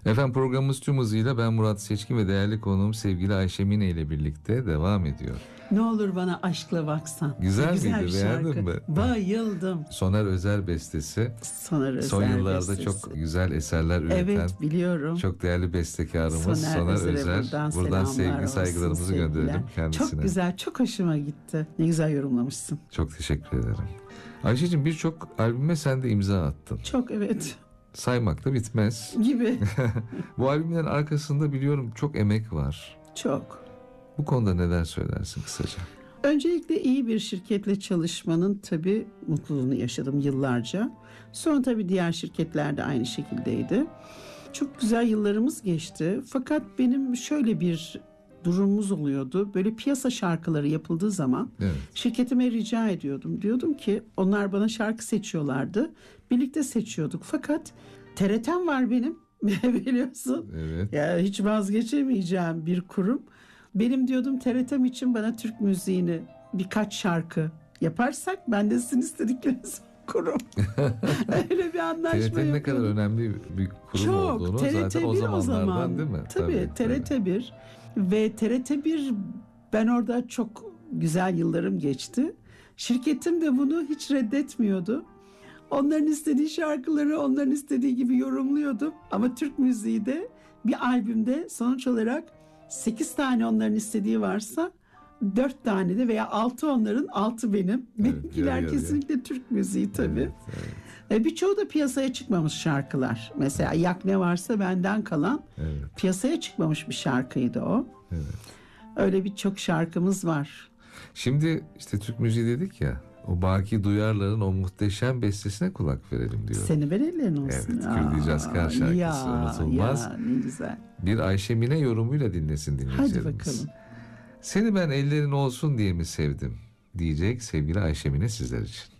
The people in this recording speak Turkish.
Efendim, programımız tüm hızıyla ben Murat Seçkin ve değerli konuğum sevgili Ayşe Mine ile birlikte devam ediyor. Ne olur bana aşkla baksan. Güzel güzel miydi? Beğendin mi? Bayıldım. Soner Özel bestesi. Soner Özel Son yıllarda bestesi. çok güzel eserler üreten. Evet, biliyorum. Çok değerli bestekarımız Soner Özel. Buradan sevgi saygılarımızı olsun, gönderelim kendisine. Çok güzel, çok hoşuma gitti. Ne güzel yorumlamışsın. Çok teşekkür ederim. Ayşe'cim, birçok albüme sen de imza attın. Çok, evet. Saymak da bitmez. Gibi. Bu albümlerin arkasında biliyorum çok emek var. Çok. Bu konuda neler söylersin kısaca? Öncelikle iyi bir şirketle çalışmanın tabii mutluluğunu yaşadım yıllarca. Sonra tabii diğer şirketler de aynı şekildeydi. Çok güzel yıllarımız geçti. Fakat benim şöyle bir durumumuz oluyordu. Böyle piyasa şarkıları yapıldığı zaman şirketime rica ediyordum. Diyordum ki onlar bana şarkı seçiyorlardı. Birlikte seçiyorduk. Fakat TRT'm var benim. Biliyorsun. Evet. Ya hiç vazgeçemeyeceğim bir kurum. Benim diyordum TRT'm için bana Türk müziğini birkaç şarkı yaparsak ben de sizin istediklerinizi kurum. Öyle bir anlaşma TRT'nin yapıyordum. ne kadar önemli bir kurum çok, olduğunu TRT zaten o zamanlardan değil mi? Tabii TRT1 ve TRT1 ben orada çok güzel yıllarım geçti. Şirketim de bunu hiç reddetmiyordu. Onların istediği şarkıları onların istediği gibi yorumluyordum. Ama Türk müziği de bir albümde sonuç olarak 8 tane onların istediği varsa 4 tane de veya 6 onların, 6 benim. Benimkiler kesinlikle Türk müziği tabii. Evet. Birçoğu da piyasaya çıkmamış şarkılar. Mesela Yak Ne Varsa Benden kalan piyasaya çıkmamış bir şarkıydı o. Evet. Öyle birçok şarkımız var. Şimdi işte Türk müziği dedik ya, o Baki Duyarlar'ın o muhteşem bestesine kulak verelim diyorum. Seni ver ellerin olsun. Evet, Kürdi Cazkar şarkısı unutulmaz. Ya ne güzel. Bir Ayşe Mine yorumuyla dinlesin dinleyicilerimiz. Hadi bakalım. Seni ben ellerin olsun diye mi sevdim diyecek sevgili Ayşe Mine sizler için.